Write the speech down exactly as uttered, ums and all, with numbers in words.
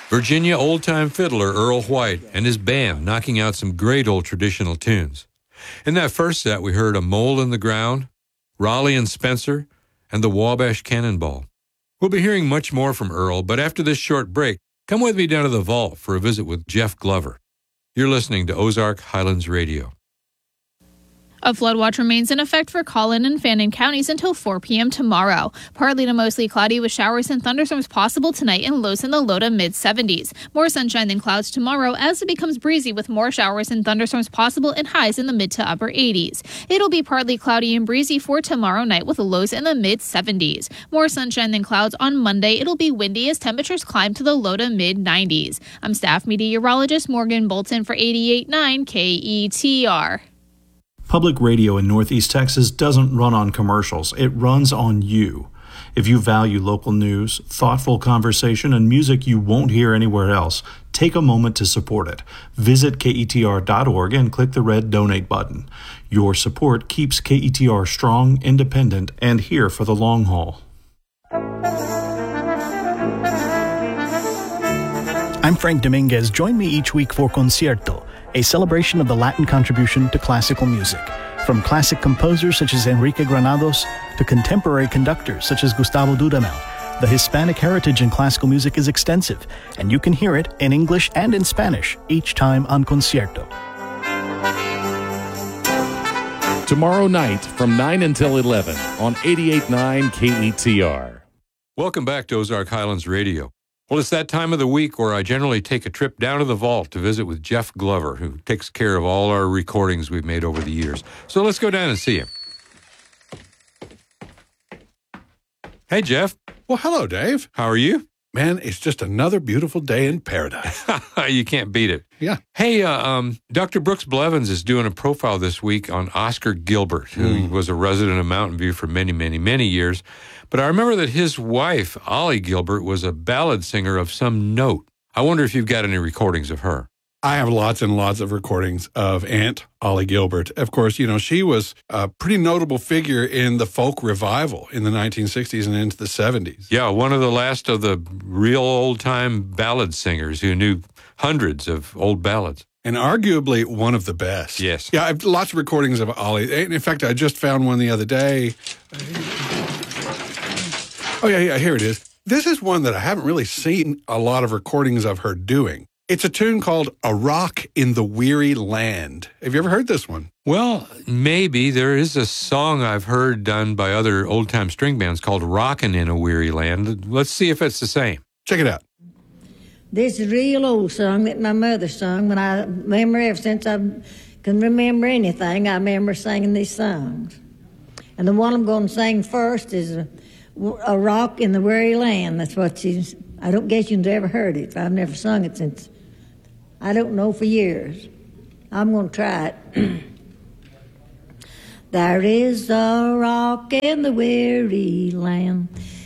Virginia old-time fiddler Earl White and his band knocking out some great old traditional tunes. In that first set, we heard A Mole in the Ground, Raleigh and Spencer, and the Wabash Cannonball. We'll be hearing much more from Earl, but after this short break, come with me down to the vault for a visit with Jeff Glover. You're listening to Ozark Highlands Radio. A flood watch remains in effect for Collin and Fannin counties until four p.m. tomorrow. Partly to mostly cloudy with showers and thunderstorms possible tonight and lows in the low to mid seventies. More sunshine than clouds tomorrow as it becomes breezy with more showers and thunderstorms possible and highs in the mid to upper eighties. It'll be partly cloudy and breezy for tomorrow night with lows in the mid seventies. More sunshine than clouds on Monday. It'll be windy as temperatures climb to the low to mid nineties. I'm staff meteorologist Morgan Bolton for eighty-eight point nine K E T R. Public radio in Northeast Texas doesn't run on commercials. It runs on you. If you value local news, thoughtful conversation, and music you won't hear anywhere else, take a moment to support it. Visit K E T R dot org and click the red donate button. Your support keeps K E T R strong, independent, and here for the long haul. I'm Frank Dominguez. Join me each week for Concierto, a celebration of the Latin contribution to classical music. From classic composers such as Enrique Granados to contemporary conductors such as Gustavo Dudamel, the Hispanic heritage in classical music is extensive, and you can hear it in English and in Spanish each time on Concierto. Tomorrow night from nine until eleven on eighty-eight point nine K E T R. Welcome back to Ozark Highlands Radio. Well, it's that time of the week where I generally take a trip down to the vault to visit with Jeff Glover, who takes care of all our recordings we've made over the years. So let's go down and see him. Hey, Jeff. Well, hello, Dave. How are you? Man, it's just another beautiful day in paradise. You can't beat it. Yeah. Hey, uh, um, Doctor Brooks Blevins is doing a profile this week on Oscar Gilbert, who mm. was a resident of Mountain View for many, many, many years. But I remember that his wife, Ollie Gilbert, was a ballad singer of some note. I wonder if you've got any recordings of her. I have lots and lots of recordings of Aunt Ollie Gilbert. Of course, you know, she was a pretty notable figure in the folk revival in the nineteen sixties and into the seventies. Yeah, one of the last of the real old-time ballad singers who knew hundreds of old ballads. And arguably one of the best. Yes. Yeah, I have lots of recordings of Ollie. In fact, I just found one the other day. Oh, yeah, yeah, here it is. This is one that I haven't really seen a lot of recordings of her doing. It's a tune called A Rock in the Weary Land. Have you ever heard this one? Well, maybe. There is a song I've heard done by other old-time string bands called Rockin' in a Weary Land. Let's see if it's the same. Check it out. This is a real old song that my mother sung when I remember ever since I can remember anything, I remember singing these songs. And the one I'm going to sing first is a, a Rock in the Weary Land. That's what she's, I don't guess you've ever heard it. I've never sung it since, I don't know, for years. I'm going to try it. There is a rock in the weary land